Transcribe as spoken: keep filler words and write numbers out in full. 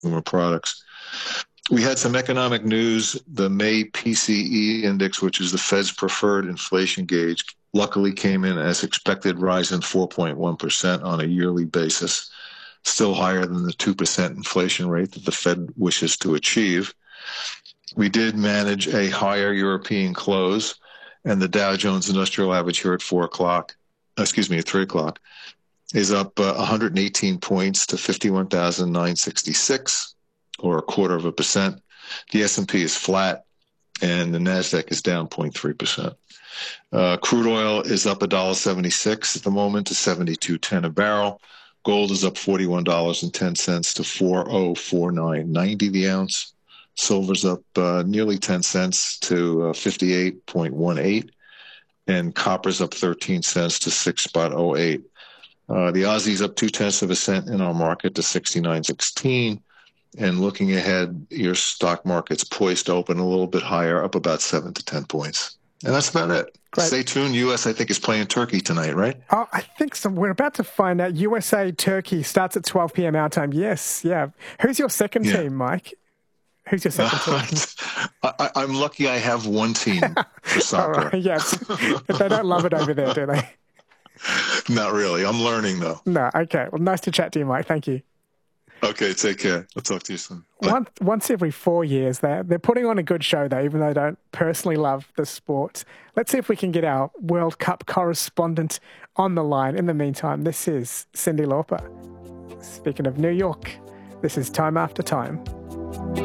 consumer products. We had some economic news. The May P C E index, which is the Fed's preferred inflation gauge, luckily came in as expected, rising four point one percent on a yearly basis, still higher than the two percent inflation rate that the Fed wishes to achieve. We did manage a higher European close, and the Dow Jones Industrial Average here at four o'clock, excuse me, at three o'clock, is up uh, one hundred eighteen points to fifty-one thousand nine hundred sixty-six, or a quarter of a percent. The S and P is flat, and the NASDAQ is down zero point three percent. Uh, crude oil is up one dollar seventy-six at the moment to seventy-two ten a barrel. Gold is up forty-one dollars and ten cents to four thousand forty-nine ninety the ounce. Silver's up uh, nearly ten cents to uh, fifty-eight point one eight, and copper's up thirteen cents to six point oh eight. Uh, the Aussie's up two tenths of a cent in our market to sixty-nine sixteen. And looking ahead, your stock market's poised to open a little bit higher, up about seven to ten points. And that's about it. Great. Stay tuned. U S, I think, is playing Turkey tonight, right? Oh, I think so. We're about to find out. U S A Turkey starts at twelve p.m. our time. Yes, yeah. Who's your second Yeah. team, Mike? Who's your second team? I, I'm lucky I have one team for All soccer. right, yes. They don't love it over there, do they? Not really. I'm learning, though. No, okay. Well, nice to chat to you, Mike. Thank you. Okay, take care. I'll talk to you soon. Bye. Once, once every four years, they're, they're putting on a good show, though, even though I don't personally love the sport. Let's see if we can get our World Cup correspondent on the line. In the meantime, this is Cyndi Lauper. Speaking of New York, this is Time After Time.